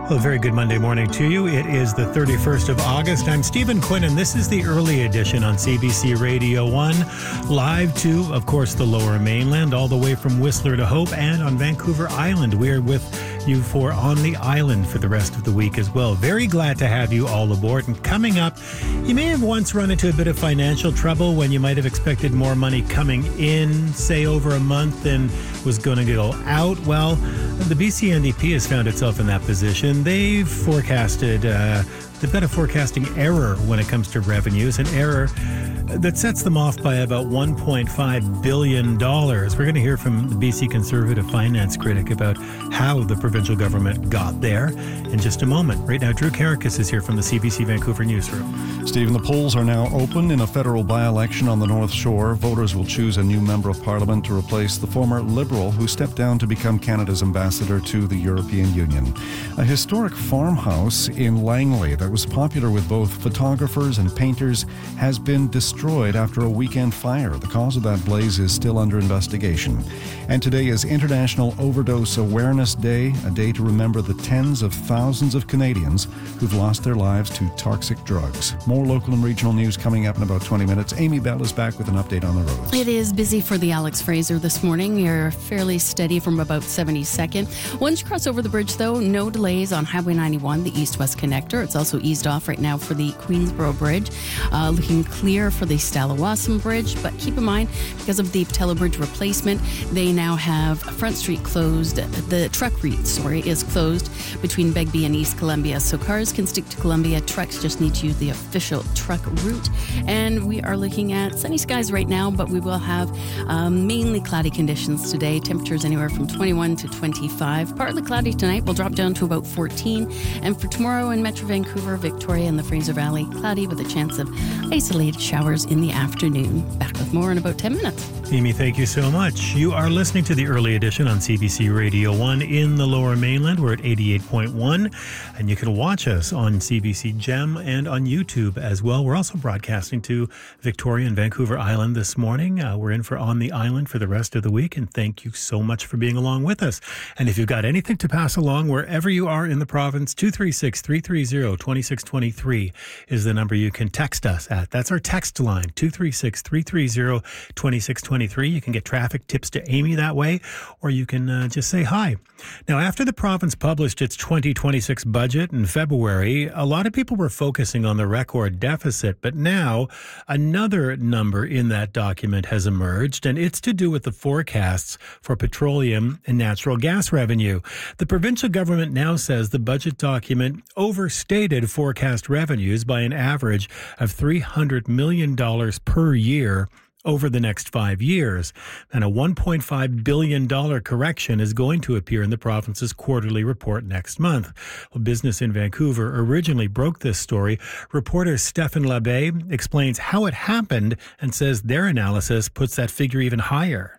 Well, a very good Monday morning to you. It is the 31st of August. I'm Stephen Quinn, and this is the early edition on CBC Radio 1, live to, of course, the Lower Mainland, all the way from Whistler to Hope, and on Vancouver Island. We are with you for On the Island for the rest of the week as well. Very glad to have you all aboard. And coming up, you may have once run into a bit of financial trouble when you might have expected more money coming in, say, over a month than was going to go out. Well, the BC NDP has found itself in that position. They've forecasted, they've got a forecasting error when it comes to revenues, an error that sets them off by about $1.5 billion. We're going to hear from the BC Conservative finance critic about how the provincial government got there in just a moment. Right now, Drew Karakis is here from the CBC Vancouver newsroom. Stephen, the polls are now open in a federal by-election on the North Shore. Voters will choose a new member of parliament to replace the former Liberal who stepped down to become Canada's ambassador to the European Union. A historic farmhouse in Langley that was popular with both photographers and painters has been destroyed after a weekend fire. The cause of that blaze is still under investigation. And today is International Overdose Awareness Day, a day to remember the tens of thousands of Canadians who've lost their lives to toxic drugs. More local and regional news coming up in about 20 minutes. Amy Bell is back with an update on the roads. It is busy for the Alex Fraser this morning. You're fairly steady from about 72nd. Once you cross over the bridge, though, no delays on Highway 91, the east-west connector. It's also eased off right now for the Queensboro Bridge. Looking clear for the Stalawassam Bridge, but keep in mind, because of the Patello Bridge replacement, they now have Front Street closed. The truck route, is closed between Begbie and East Columbia. So cars can stick to Columbia. Trucks just need to use the official truck route. And we are looking at sunny skies right now, but we will have mainly cloudy conditions today. Temperatures anywhere from 21 to 25. Partly cloudy tonight. We'll drop down to about 14. And for tomorrow in Metro Vancouver, Victoria, and the Fraser Valley, cloudy with a chance of isolated showers in the afternoon. Back with more in about 10 minutes. Amy, thank you so much. You are listening to the early edition on CBC Radio 1 in the Lower Mainland. We're at 88.1, and you can watch us on CBC Gem and on YouTube as well. We're also broadcasting to Victoria and Vancouver Island this morning. We're in for On the Island for the rest of the week, and thank you so much for being along with us. And if you've got anything to pass along wherever you are in the province, 236-330-2623 is the number you can text us at. That's our text line, 236-330-2623. You can get traffic tips to Amy that way, or you can just say hi. Now, after the province published its 2026 budget in February, a lot of people were focusing on the record deficit, but now another number in that document has emerged, and it's to do with the forecasts for petroleum and natural gas revenue. The provincial government now says the budget document overstated forecast revenues by an average of $300 million per year over the next 5 years. And a $1.5 billion correction is going to appear in the province's quarterly report next month. Well, Business in Vancouver originally broke this story. Reporter Stefan Labbe explains how it happened and says their analysis puts that figure even higher.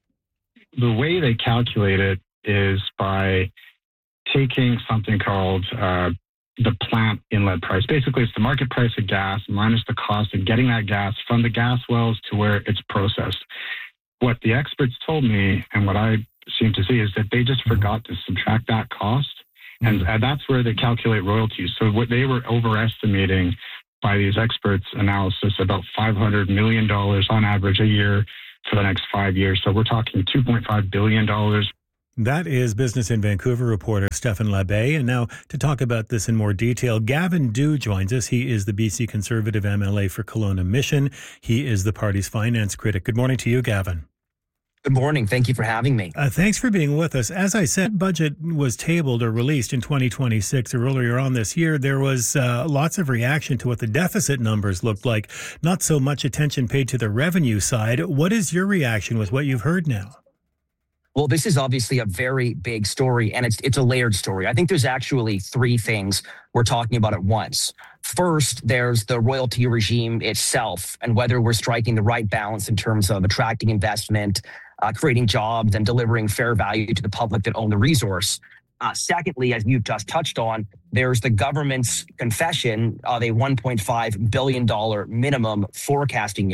The way they calculate it is by taking something called the plant inlet price. Basically, it's the market price of gas minus the cost of getting that gas from the gas wells to where it's processed. What the experts told me, and what I seem to see, is that they just forgot to subtract that cost, and that's where they calculate royalties. So what they were overestimating by these experts' analysis about $500 million on average a year for the next 5 years. So we're talking $2.5 billion. That is Business in Vancouver reporter Stefan Labbe. And now to talk about this in more detail, Gavin Dew joins us. He is the BC Conservative MLA for Kelowna Mission. He is the party's finance critic. Good morning to you, Gavin. Good morning. Thank you for having me. Thanks for being with us. As I said, budget was tabled or released in 2026 or earlier on this year. There was lots of reaction to what the deficit numbers looked like. Not so much attention paid to the revenue side. What is your reaction with what you've heard now? Well, this is obviously a very big story, and it's a layered story. I think there's actually three things we're talking about at once. First, there's the royalty regime itself and whether we're striking the right balance in terms of attracting investment, creating jobs, and delivering fair value to the public that own the resource. Secondly, as you've just touched on, there's the government's confession of a $1.5 billion minimum forecasting error,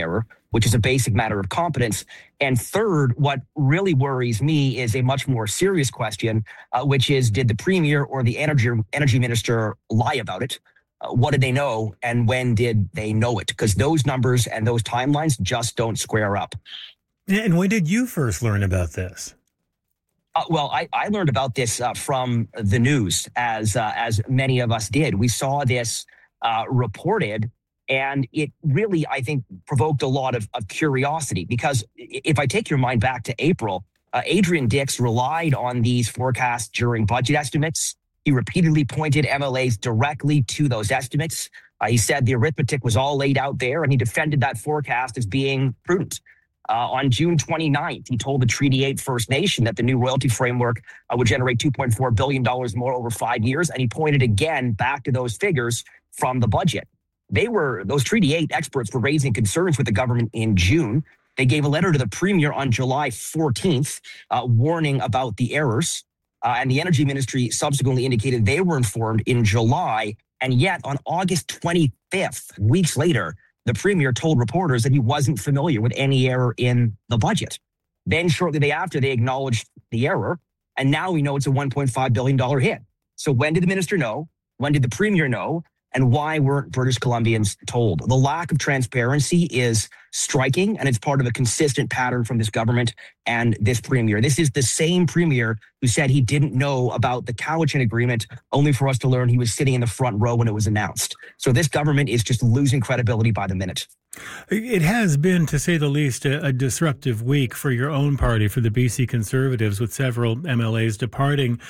which is a basic matter of competence. And third, what really worries me is a much more serious question, which is, did the premier or the energy minister lie about it? What did they know, and when did they know it? Because those numbers and those timelines just don't square up. And when did you first learn about this? Well, I learned about this from the news, as many of us did. We saw this reported, and it really, I think, provoked a lot of curiosity. Because if I take your mind back to April, Adrian Dix relied on these forecasts during budget estimates. He repeatedly pointed MLAs directly to those estimates. He said the arithmetic was all laid out there, and he defended that forecast as being prudent. On June 29th, he told the Treaty 8 First Nation that the new royalty framework would generate $2.4 billion more over 5 years, and he pointed again back to those figures from the budget. Those Treaty 8 experts were raising concerns with the government in June. They gave a letter to the Premier on July 14th, warning about the errors, and the Energy Ministry subsequently indicated they were informed in July, and yet on August 25th, weeks later, the Premier told reporters that he wasn't familiar with any error in the budget. Then shortly thereafter, they acknowledged the error, and now we know it's a $1.5 billion hit. So when did the minister know? When did the Premier know? And why weren't British Columbians told? The lack of transparency is striking, and it's part of a consistent pattern from this government and this Premier. This is the same Premier who said he didn't know about the Cowichan agreement, only for us to learn he was sitting in the front row when it was announced. So this government is just losing credibility by the minute. It has been, to say the least, a disruptive week for your own party, for the BC Conservatives, with several MLAs departing.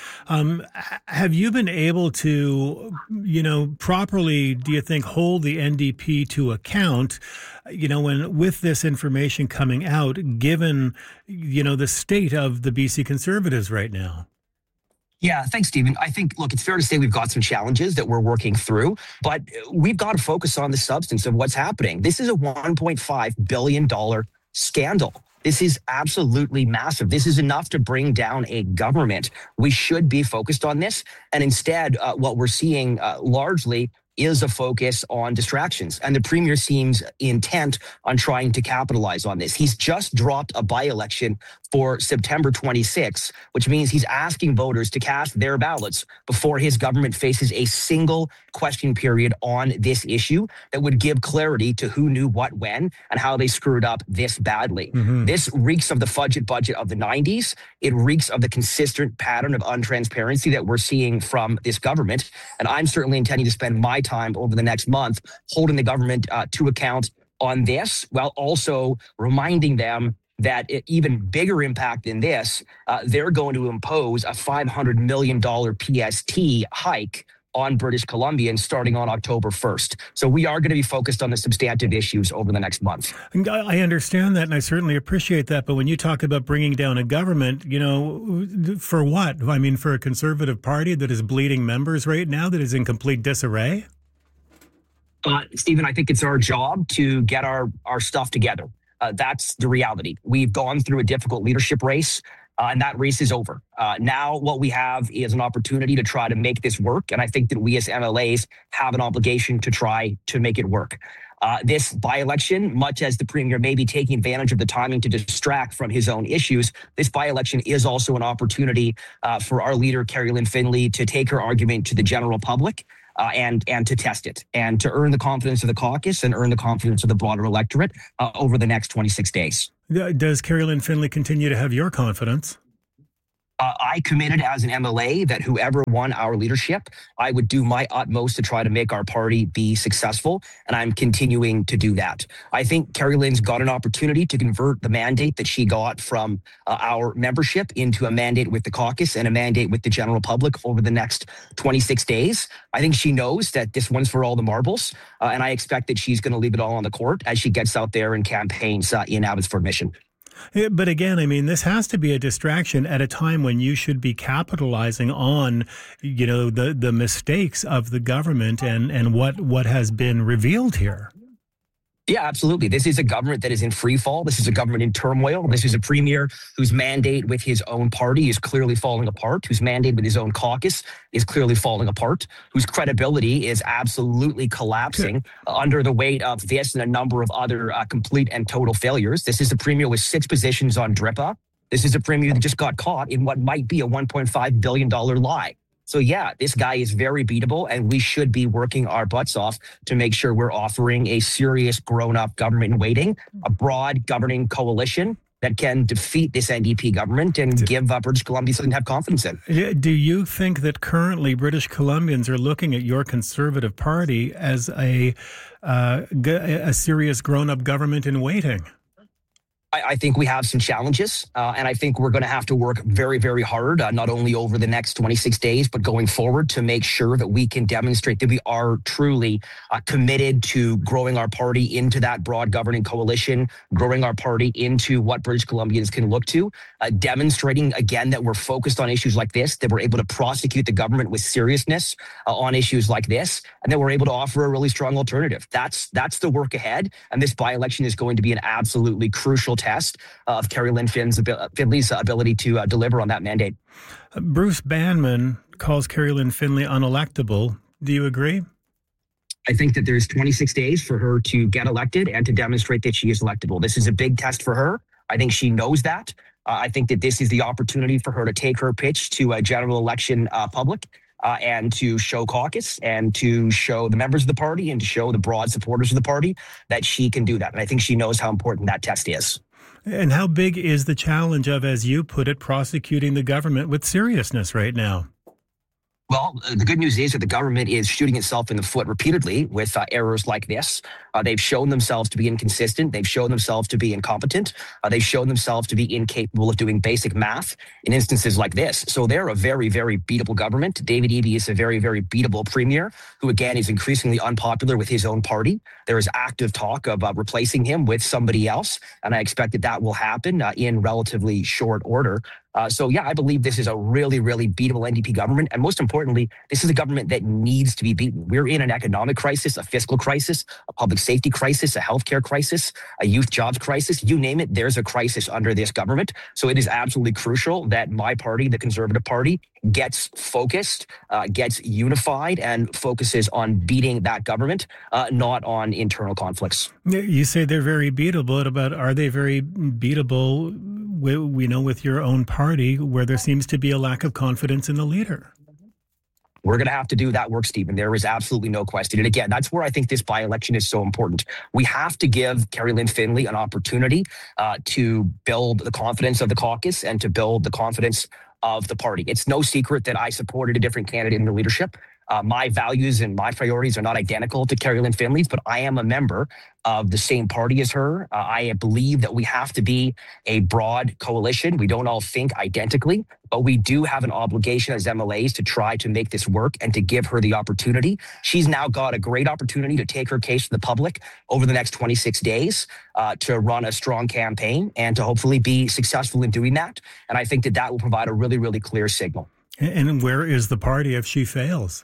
Have you been able to, properly, do you think, hold the NDP to account, when with this information coming out, given, the state of the BC Conservatives right now? Yeah, thanks, Stephen. I think, look, it's fair to say we've got some challenges that we're working through, but we've got to focus on the substance of what's happening. This is a $1.5 billion scandal. This is absolutely massive. This is enough to bring down a government. We should be focused on this. And instead, what we're seeing largely is a focus on distractions. And the Premier seems intent on trying to capitalize on this. He's just dropped a by-election for September 26, which means he's asking voters to cast their ballots before his government faces a single question period on this issue that would give clarity to who knew what when and how they screwed up this badly. Mm-hmm. This reeks of the fudget budget of the 90s. It reeks of the consistent pattern of untransparency that we're seeing from this government. And I'm certainly intending to spend my time over the next month holding the government to account on this, while also reminding them that even bigger impact than this, they're going to impose a $500 million PST hike on British Columbians starting on October 1st. So we are going to be focused on the substantive issues over the next month. I understand that, and I certainly appreciate that. But when you talk about bringing down a government, for what? I mean, for a Conservative Party that is bleeding members right now, that is in complete disarray? Stephen, I think it's our job to get our stuff together. That's the reality. We've gone through a difficult leadership race, and that race is over. Now what we have is an opportunity to try to make this work, and I think that we as MLAs have an obligation to try to make it work. This by-election, much as the Premier may be taking advantage of the timing to distract from his own issues, this by-election is also an opportunity for our leader, Kerry-Lynne Findlay, to take her argument to the general public. And to test it and to earn the confidence of the caucus and earn the confidence of the broader electorate over the next 26 days. Does Kerry-Lynne Findlay continue to have your confidence? I committed as an MLA that whoever won our leadership, I would do my utmost to try to make our party be successful, and I'm continuing to do that. I think Kerry-Lynne's got an opportunity to convert the mandate that she got from our membership into a mandate with the caucus and a mandate with the general public over the next 26 days. I think she knows that this one's for all the marbles, and I expect that she's going to leave it all on the court as she gets out there and campaigns in Abbotsford Mission. But again, I mean, this has to be a distraction at a time when you should be capitalizing on, the mistakes of the government and what has been revealed here. Yeah, absolutely. This is a government that is in free fall. This is a government in turmoil. This is a premier whose mandate with his own party is clearly falling apart, whose mandate with his own caucus is clearly falling apart, whose credibility is absolutely collapsing under the weight of this and a number of other complete and total failures. This is a premier with 6 positions on DRIPA. This is a premier that just got caught in what might be a $1.5 billion lie. So yeah, this guy is very beatable, and we should be working our butts off to make sure we're offering a serious grown-up government in waiting, a broad governing coalition that can defeat this NDP government and give British Columbia something to have confidence in. Do you think that currently British Columbians are looking at your Conservative Party as a serious grown-up government in waiting? I think we have some challenges, and I think we're going to have to work very, very hard, not only over the next 26 days, but going forward to make sure that we can demonstrate that we are truly committed to growing our party into that broad governing coalition, growing our party into what British Columbians can look to, demonstrating, again, that we're focused on issues like this, that we're able to prosecute the government with seriousness on issues like this, and that we're able to offer a really strong alternative. That's the work ahead, and this by-election is going to be an absolutely crucial test of Kerry-Lynne Findley's ability to deliver on that mandate. Bruce Banman calls Kerry-Lynne Findley unelectable. Do you agree? I think that there's 26 days for her to get elected and to demonstrate that she is electable. This is a big test for her. I think she knows that. I think that this is the opportunity for her to take her pitch to a general election public and to show caucus and to show the members of the party and to show the broad supporters of the party that she can do that. And I think she knows how important that test is. And how big is the challenge of, as you put it, prosecuting the government with seriousness right now? Well, the good news is that the government is shooting itself in the foot repeatedly with errors like this. They've shown themselves to be inconsistent. They've shown themselves to be incompetent. They've shown themselves to be incapable of doing basic math in instances like this. So they're a very, very beatable government. David Eby is a very, very beatable premier who, again, is increasingly unpopular with his own party. There is active talk of replacing him with somebody else, and I expect that that will happen in relatively short order. So, yeah, I believe this is a really, really beatable NDP government. And most importantly, this is a government that needs to be beaten. We're in an economic crisis, a fiscal crisis, a public safety crisis, a healthcare crisis, a youth jobs crisis. You name it, there's a crisis under this government. So it is absolutely crucial that my party, the Conservative Party, gets focused, gets unified, and focuses on beating that government, not on internal conflicts. You say they're very beatable, but are they very beatable, we know, with your own party, where there seems to be a lack of confidence in the leader? We're going to have to do that work, Stephen. There is absolutely no question. And again, that's where I think this by-election is so important. We have to give Kerry-Lynne Findley an opportunity to build the confidence of the caucus and to build the confidence of the party. It's no secret that I supported a different candidate in the leadership. My values and my priorities are not identical to Kerry-Lynne Findley's, but I am a member of the same party as her. I believe that we have to be a broad coalition. We don't all think identically, but we do have an obligation as MLAs to try to make this work and to give her the opportunity. She's now got a great opportunity to take her case to the public over the next 26 days to run a strong campaign and to hopefully be successful in doing that. And I think that that will provide a really, really clear signal. And where is the party if she fails?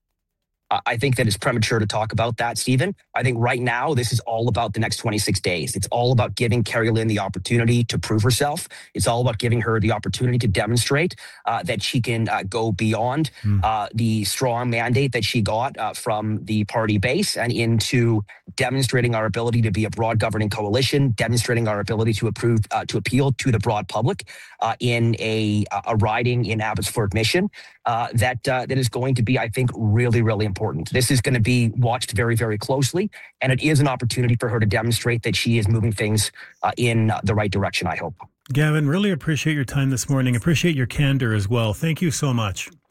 I think that it's premature to talk about that, Stephen. I think right now, this is all about the next 26 days. It's all about giving Kerry-Lynne the opportunity to prove herself. It's all about giving her the opportunity to demonstrate that she can go beyond the strong mandate that she got from the party base and into demonstrating our ability to be a broad governing coalition, demonstrating our ability to appeal to the broad public in a riding in Abbotsford Mission that is going to be, I think, really, really important. This is going to be watched very, very closely, and it is an opportunity for her to demonstrate that she is moving things in the right direction, I hope. Gavin, really appreciate your time this morning. Appreciate your candor as well. Thank you so much.